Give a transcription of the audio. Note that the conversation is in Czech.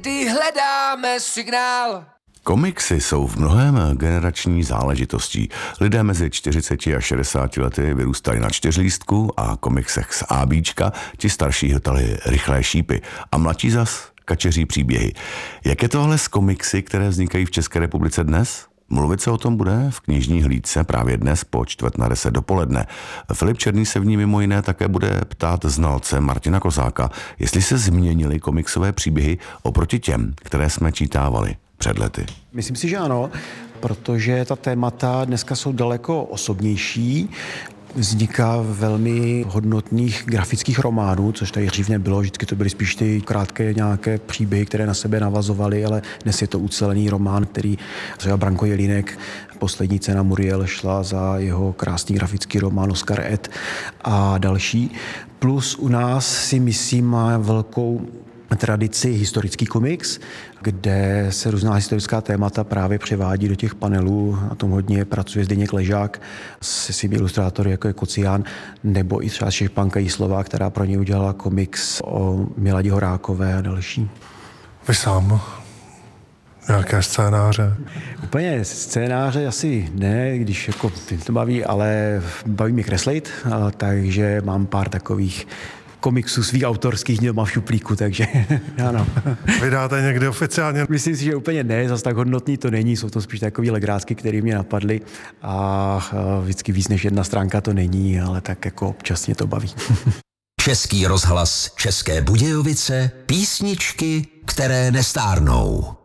kdy hledáme signál. Komiksy jsou v mnohém generační záležitostí. Lidé mezi 40 a 60 lety vyrůstali na čtyřlístku a komiksech z ABčka, ti starší hltali rychlé šípy a mladší zas kačeří příběhy. Jak je to ale s komiksy, které vznikají v České republice dnes? Mluvit se o tom bude v knižní hlídce právě dnes po 9:45 dopoledne. Filip Černý se v ní mimo jiné také bude ptát znalce Martina Kozáka, jestli se změnily komiksové příběhy oproti těm, které jsme čítávali před lety. Myslím si, že ano, protože ta témata dneska jsou daleko osobnější. Vzniká velmi hodnotných grafických románů, což tady dřív nebylo. Vždycky to byly spíš ty krátké nějaké příběhy, které na sebe navazovaly, ale dnes je to ucelený román, který třeba Branko Jelínek, poslední cena Muriel šla za jeho krásný grafický román Oscar Ed a další. Plus u nás si myslím má velkou tradici historický komiks, kde se různá historická témata právě převádí do těch panelů. Na tom hodně pracuje Zdeněk Ležák se svými ilustrátory, jako je Kocián, nebo i třeba Štěpánka Jíslová, která pro ně udělala komiks o Miladě Horákové a další. Vy sám? Nějaké scénáře? Úplně scénáře asi ne, když jako to baví, ale baví mě kreslit, takže mám pár takových komiksů svých autorských doma v šuplíku, takže ano. Vydáte někdy oficiálně? Myslím si, že úplně ne, zase tak hodnotný to není, jsou to spíš takový legrácky, které mě napadly a vždycky víc než jedna stránka to není, ale tak jako občas mě to baví. Český rozhlas České Budějovice, písničky, které nestárnou.